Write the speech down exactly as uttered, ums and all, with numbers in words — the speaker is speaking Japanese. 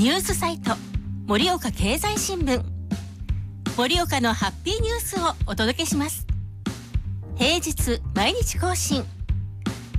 ニュースサイト盛岡経済新聞、盛岡のハッピーニュースをお届けします。平日毎日更新、